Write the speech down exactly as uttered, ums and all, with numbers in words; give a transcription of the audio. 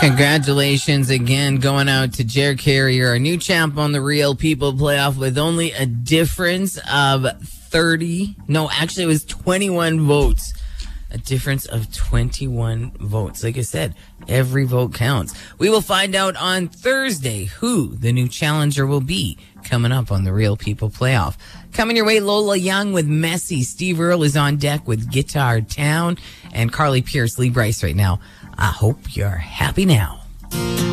Congratulations again going out to Jer Carrier, our new champ on the Real People Playoff with only a difference of thirty. No, actually it was twenty-one votes. A difference of twenty-one votes. Like I said, every vote counts. We will find out on Thursday who the new challenger will be coming up on the Real People Playoff. Coming your way, Lola Young with Messy. Steve Earle is on deck with Guitar Town. And Carly Pierce, Lee Bryce right now. I hope you're happy now.